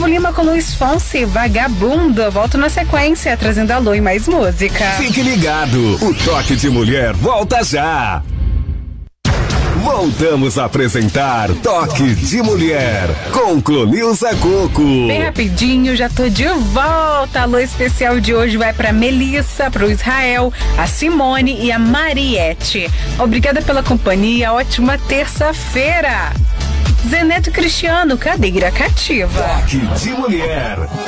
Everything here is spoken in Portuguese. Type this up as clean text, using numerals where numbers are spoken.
Gustavo Lima com Luiz Fonsi, Vagabundo. Volto na sequência, trazendo alô e mais música. Fique ligado, o Toque de Mulher volta já. Voltamos a apresentar Toque de Mulher com Clonilza Coco. Bem rapidinho, já tô de volta. Alô especial de hoje vai pra Melissa, pro Israel, a Simone e a Mariette. Obrigada pela companhia, ótima terça-feira. Zeneto Cristiano, cadeira cativa. Toque de Mulher.